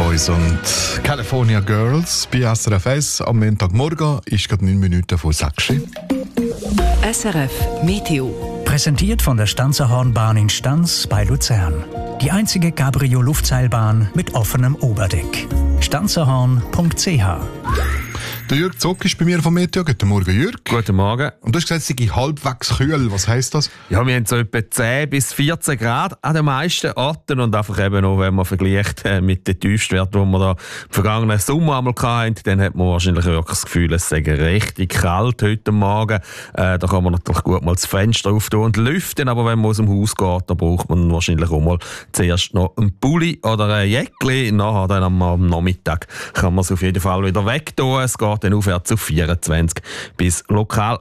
Boys und California Girls bei SRF 1 am Montagmorgen ist gerade 9 Minuten vor 6 Uhr. SRF Meteo. Präsentiert von der Stanzerhornbahn in Stanz bei Luzern. Die einzige Cabrio-Luftseilbahn mit offenem Oberdeck. stanzerhorn.ch. Der Jürg Zock ist bei mir vom Meteo. Guten Morgen, Jürg. Guten Morgen. Und du hast gesagt, es sei halbwegs kühl. Was heisst das? Ja, wir haben so etwa 10 bis 14 Grad an den meisten Orten und einfach eben auch, wenn man vergleicht mit den Tiefstwerten, die wir da im vergangenen Sommer einmal hatten, dann hat man wahrscheinlich wirklich das Gefühl, es sei richtig kalt heute Morgen. Da kann man natürlich gut mal das Fenster auftun und lüften, aber wenn man aus dem Haus geht, dann braucht man wahrscheinlich auch mal zuerst noch einen Pulli oder ein Jäckli. Nachher dann am Nachmittag kann man es auf jeden Fall wieder wegtun. Es geht dann aufwärts auf 24 bis lokal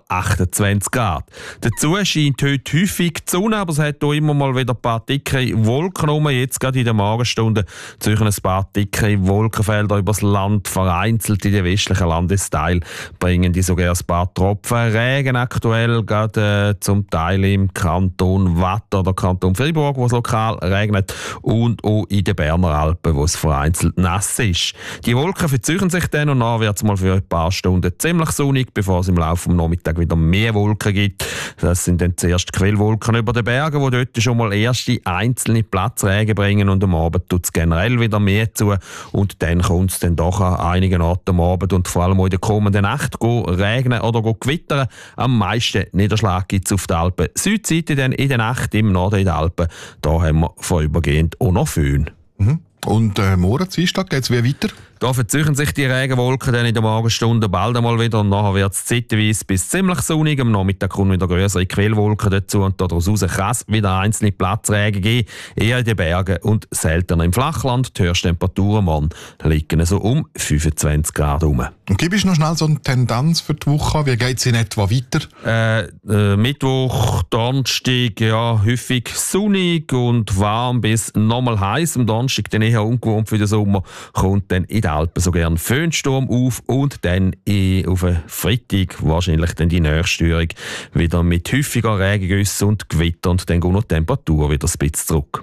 28 Grad. Dazu scheint heute häufig die Sonne, aber es hat auch immer mal wieder ein paar dicke Wolken rum. Jetzt gerade in den Morgenstunden zwischen ein paar dicke Wolkenfelder übers Land, vereinzelt in den westlichen Landesteil bringen die sogar ein paar Tropfen Regen aktuell, gerade zum Teil im Kanton Watt oder Kanton Fribourg, wo es lokal regnet, und auch in den Berner Alpen, wo es vereinzelt nass ist. Die Wolken verziehen sich dann und dann wird es mal für ein paar Stunden ziemlich sonnig, bevor es im Laufe des Nachmittags wieder mehr Wolken gibt. Das sind dann zuerst Quellwolken über den Bergen, die dort schon mal erste einzelne Platzregen bringen, und am Abend tut es generell wieder mehr zu und dann kommt es dann doch an einigen Orten am Abend und vor allem auch in der kommenden Nacht regnen oder gewittern. Am meisten Niederschlag gibt es auf der Alpen Südseite, dann in der Nacht im Norden in den Alpen. Da haben wir vorübergehend auch noch Föhn. Und morgen, Dienstag, geht es wie weiter? Da verziehen sich die Regenwolken dann in den Morgenstunden bald einmal wieder und nachher wird es zeitweise bis ziemlich sonnig. Am Nachmittag kommen wieder größere Quellwolken dazu und daraus kann es wieder einzelne Platzregen geben, eher in den Bergen und seltener im Flachland. Die Höchsttemperaturen morgen liegen so um 25 Grad herum. Und gib uns noch schnell so eine Tendenz für die Woche. Wie geht es in etwa weiter? Mittwoch, Donnerstag, ja, häufig sonnig und warm bis nochmal heiß. Am Donnerstag dann eher ungewohnt für den Sommer, kommt dann in den Alpen so gern Föhnsturm auf und dann auf den Freitag wahrscheinlich dann die Nächststörung wieder mit häufiger Regengüsse und Gewitter und dann geht noch die Temperatur wieder ein bisschen zurück.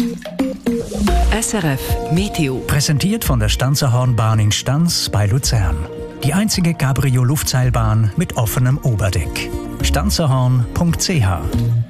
SRF Meteo. Präsentiert von der Stanzerhornbahn in Stanz bei Luzern. Die einzige Cabrio-Luftseilbahn mit offenem Oberdeck. stanzerhorn.ch.